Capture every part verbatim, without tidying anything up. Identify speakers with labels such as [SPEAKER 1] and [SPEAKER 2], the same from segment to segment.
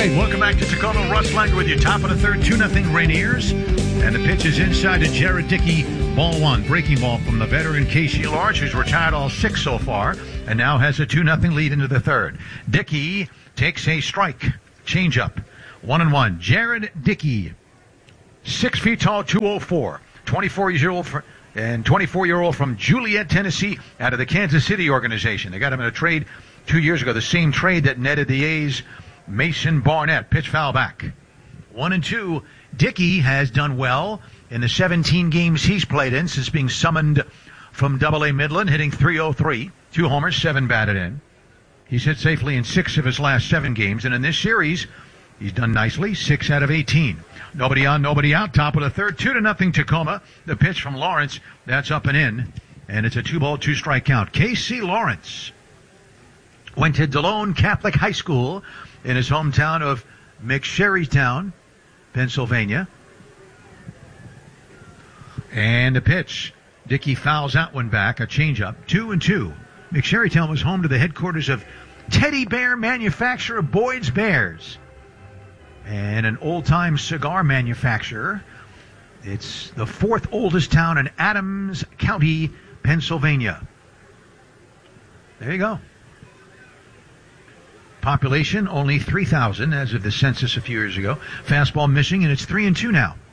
[SPEAKER 1] right, welcome back to Tacoma. Russ Langer with you. Top of the third, two nothing Rainiers. And the pitch is inside to Jared Dickey. Ball one. Breaking ball from the veteran Casey Lawrence, who's retired all six so far, and now has a two nothing lead into the third. Dickey takes a strike. Changeup. One and one. Jared Dickey. Six feet tall, two oh four. twenty-four years old for, and twenty-four-year-old from Juliet, Tennessee, out of the Kansas City organization. They got him in a trade two years ago, the same trade that netted the A's Mason Barnett. Pitch foul back. One and two. Dickey has done well in the seventeen games he's played in since being summoned from Double A Midland, hitting three oh three. Two homers, seven batted in. He's hit safely in six of his last seven games, and in this series, he's done nicely, six out of eighteen. Nobody on, nobody out. Top of the third, two to nothing Tacoma. The pitch from Lawrence, that's up and in, and it's a two-ball, two-strike count. Casey Lawrence went to DeLone Catholic High School in his hometown of McSherrytown, Pennsylvania. And the pitch. Dickey fouls that one back, a changeup. Two and two. McSherrytown was home to the headquarters of teddy bear manufacturer Boyd's Bears and an old-time cigar manufacturer. It's the fourth oldest town in Adams County, Pennsylvania. There you go. Population only three thousand as of the census a few years ago. Fastball missing, and it's three and two now.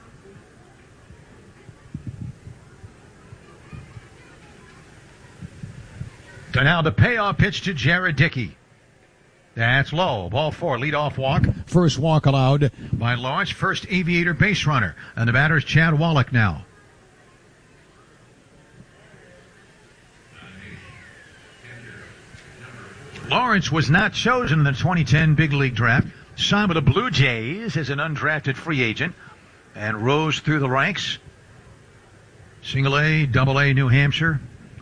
[SPEAKER 1] So now the payoff pitch to Jared Dickey. That's low. Ball four, leadoff walk. First walk allowed by Lawrence. First Aviator base runner. And the batter is Chad Wallach now. Lawrence was not chosen in the twenty ten Big League Draft. Signed with the Blue Jays as an undrafted free agent and rose through the ranks. Single A, Double A, New Hampshire.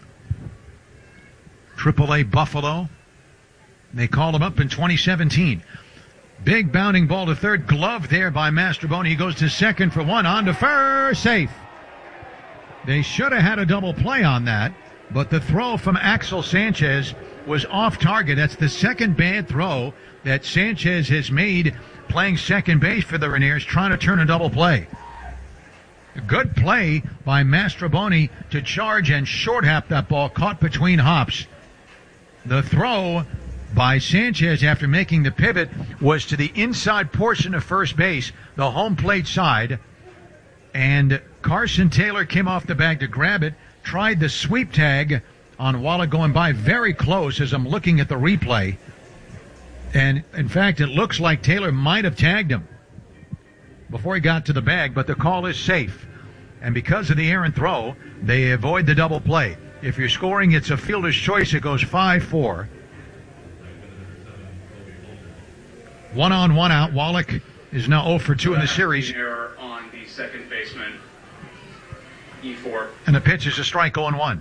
[SPEAKER 1] Triple A, Buffalo. They called him up in twenty seventeen. Big bounding ball to third. Glove there by Mastrobuoni. He goes to second for one. On to first. Safe. They should have had a double play on that, but the throw from Axel Sanchez was off target. That's the second bad throw that Sanchez has made playing second base for the Rainiers, trying to turn a double play. A good play by Mastrobuoni to charge and short-hop that ball, caught between hops. The throw by Sanchez after making the pivot was to the inside portion of first base, the home plate side, and Carson Taylor came off the bag to grab it, tried the sweep tag on Wallach going by very close as I'm looking at the replay. And, in fact, it looks like Taylor might have tagged him before he got to the bag, but the call is safe. And because of the errant throw, they avoid the double play. If you're scoring, it's a fielder's choice. It goes five four. One on, one out. Wallach is now oh for two in the series.
[SPEAKER 2] Error on the second baseman, E four.
[SPEAKER 1] And the pitch is a strike, oh and one.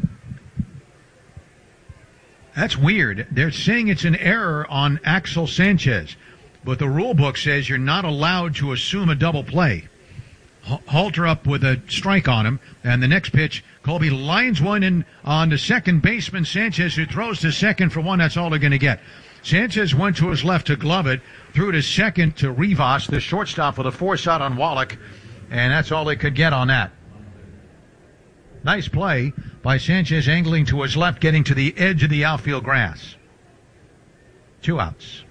[SPEAKER 1] That's weird. They're saying it's an error on Axel Sanchez, but the rule book says you're not allowed to assume a double play. Halter up with a strike on him, and the next pitch, Colby lines one in on the second baseman, Sanchez, who throws to second for one. That's all they're going to get. Sanchez went to his left to glove it, threw to second to Rivas, the shortstop, with a force out on Wallach, and that's all they could get on that. Nice play by Sanchez, angling to his left, getting to the edge of the outfield grass. Two outs.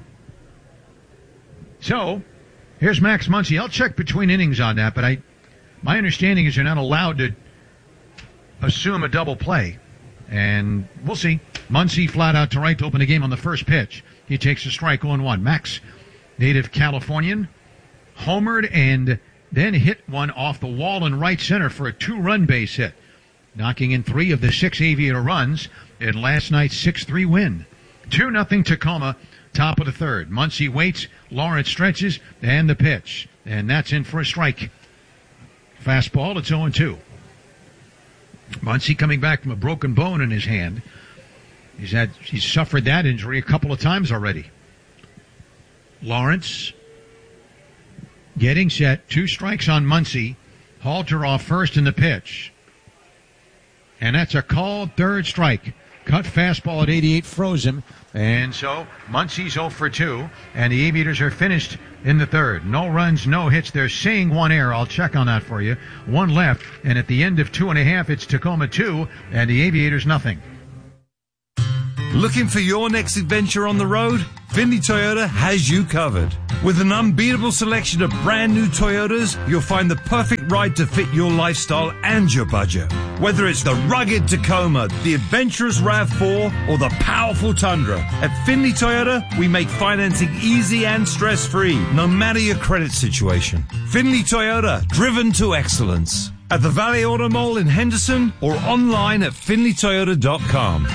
[SPEAKER 1] So, here's Max Muncy. I'll check between innings on that, but I, my understanding is you're not allowed to assume a double play. And we'll see. Muncy flat out to right to open the game on the first pitch. He takes a strike, oh and one. Max, native Californian, homered and then hit one off the wall in right center for a two-run base hit, knocking in three of the six Aviator runs in last night's six three win. two nothing Tacoma, top of the third. Muncy waits, Lawrence stretches, and the pitch. And that's in for a strike. Fastball, it's oh and two. Muncy coming back from a broken bone in his hand. He's had he's suffered that injury a couple of times already. Lawrence getting set. Two strikes on Muncy. Halter off first in the pitch. And that's a called third strike. Cut fastball at eighty-eight froze him. And so Muncie's oh for two, and the Aviators are finished in the third. No runs, no hits. They're seeing one error. I'll check on that for you. One left, and at the end of two and a half, it's Tacoma two, and the Aviators nothing.
[SPEAKER 3] Looking for your next adventure on the road? Findlay Toyota has you covered. With an unbeatable selection of brand new Toyotas, you'll find the perfect ride to fit your lifestyle and your budget. Whether it's the rugged Tacoma, the adventurous RAV four, or the powerful Tundra, at Findlay Toyota, we make financing easy and stress-free, no matter your credit situation. Findlay Toyota, driven to excellence. At the Valley Auto Mall in Henderson, or online at findlay toyota dot com.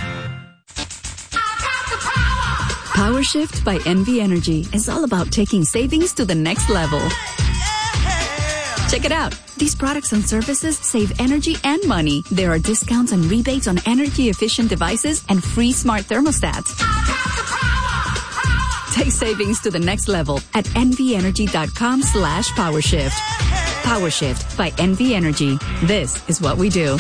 [SPEAKER 4] PowerShift by N V Energy is all about taking savings to the next level. Check it out. These products and services save energy and money. There are discounts and rebates on energy-efficient devices and free smart thermostats. Take savings to the next level at nvenergy.com slash PowerShift. PowerShift by N V Energy. This is what we do.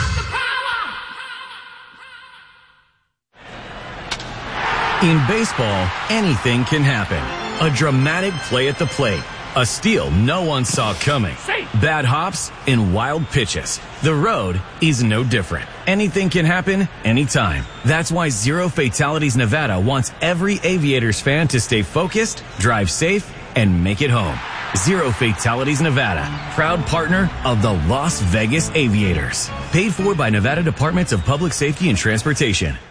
[SPEAKER 5] In baseball, anything can happen. A dramatic play at the plate. A steal no one saw coming. Bad hops and wild pitches. The road is no different. Anything can happen anytime. That's why Zero Fatalities Nevada wants every Aviators fan to stay focused, drive safe, and make it home. Zero Fatalities Nevada, proud partner of the Las Vegas Aviators. Paid for by Nevada Departments of Public Safety and Transportation.